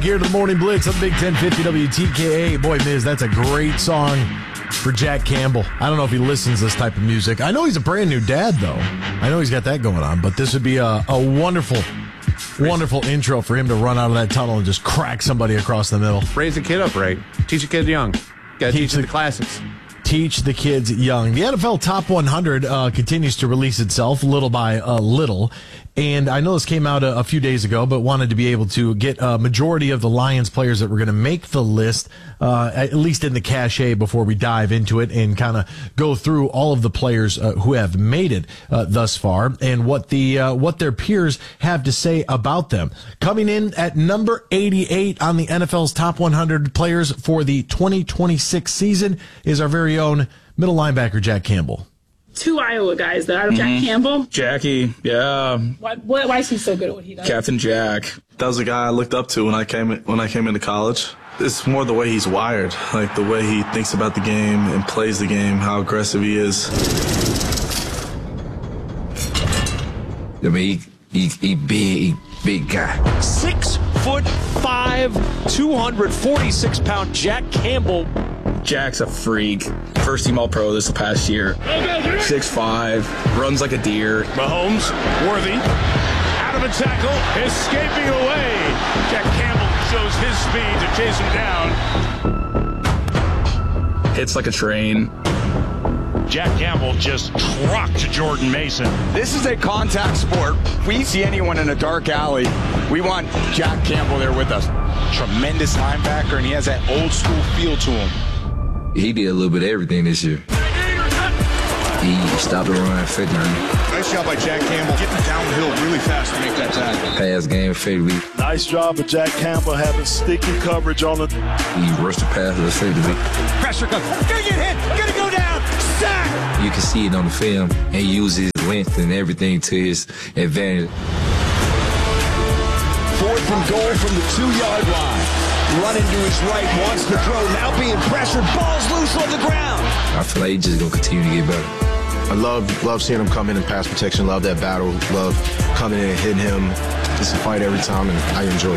Here to the Morning Blitz on Big 1050 WTKA. Boy, Miz, that's a great song for Jack Campbell. I don't know if he listens to this type of music. I know he's a brand new dad, though. I know he's got that going on, but this would be a wonderful intro for him to run out of that tunnel and just crack somebody across the middle. Raise a kid up right. Teach a kid young. Got to teach the classics. Teach the kids young. The NFL Top 100 continues to release itself little by little. And I know this came out a few days ago, but wanted to be able to get a majority of the Lions players that were going to make the list, at least in the cachet before we dive into it and kind of go through all of the players who have made it thus far and what their peers have to say about them. Coming in at number 88 on the NFL's Top 100 players for the 2026 season is our very own middle linebacker, Jack Campbell. Two Iowa guys, though. Jack Campbell. Jackie, yeah. Why is he so good at what he does? Captain Jack. That was the guy I looked up to when I came into college. It's more the way he's wired, like the way he thinks about the game and plays the game, how aggressive he is. I mean, he big guy. 6'5", 246-pound Jack Campbell. Jack's a freak. First team All-Pro this past year. 6'5", runs like a deer. Mahomes, Worthy, out of a tackle, escaping away. Jack Campbell shows his speed to chase him down. Hits like a train. Jack Campbell just trucked Jordan Mason. This is a contact sport. If we see anyone in a dark alley, we want Jack Campbell there with us. Tremendous linebacker, and he has that old school feel to him. He did a little bit of everything this year. He stopped the run effectively. Nice job by Jack Campbell getting downhill really fast to make that tackle. Pass game effectively. Nice job of Jack Campbell having sticky coverage on it. He rushed the pass effectively. Pressure comes. Gonna get hit. Gonna go down. Sack. You can see it on the film and use his length and everything to his advantage. 4th and goal from the 2-yard line. Running to his right, wants to throw, now being pressured, ball's loose on the ground. I feel like he's just going to continue to get better. I love seeing him come in pass protection, love that battle, love coming in and hitting him. It's a fight every time, and I enjoy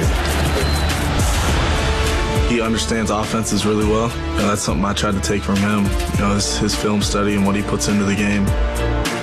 it. He understands offenses really well. That's something I tried to take from him. His film study and what he puts into the game.